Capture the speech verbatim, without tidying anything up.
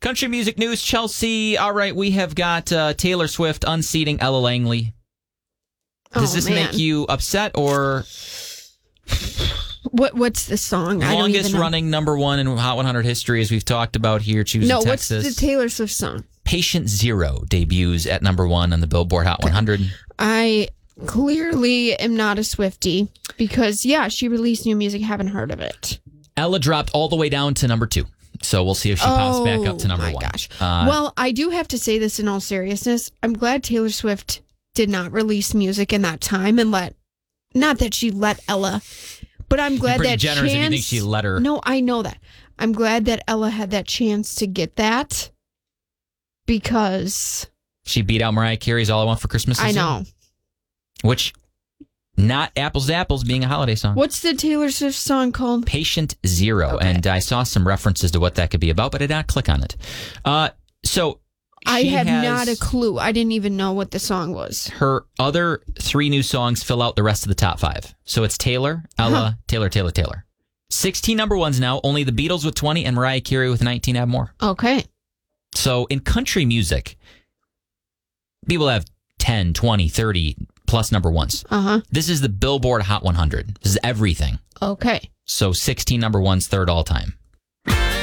Country music news, Chelsea. All right, we have got uh, Taylor Swift unseating Ella Langley. Does oh, this man. make you upset or... What What's the song? I don't Longest even know. running number one in Hot one hundred history, as we've talked about here, choosing no, Texas. what's the Taylor Swift song? Patient Zero debuts at number one on the Billboard Hot one hundred. I clearly am not a Swiftie because, yeah, she released new music. Haven't heard of it. Ella dropped all the way down to number two. So we'll see if she pops oh, back up to number my one. gosh. Uh, well, I do have to say this in all seriousness. I'm glad Taylor Swift did not release music in that time and let, not that she let Ella, but I'm glad pretty that generous chance. if you think she let her. No, I know that. I'm glad that Ella had that chance to get that because She beat out Mariah Carey's All I Want for Christmas Is I You, know. which, not apples to apples being a holiday song. What's the Taylor Swift song called? Patient Zero. Okay. And I saw some references to what that could be about, but I did not click on it. Uh, so I she have has- not a clue. I didn't even know what the song was. Her other three new songs fill out the rest of the top five. So it's Taylor, Ella, Huh. Taylor, Taylor, Taylor. sixteen number ones now. Only the Beatles with twenty and Mariah Carey with nineteen have more. Okay. So in country music, people have ten, twenty, thirty plus number ones. Uh-huh. This is the Billboard Hot one hundred. This is everything. Okay. So sixteen number ones, third all time.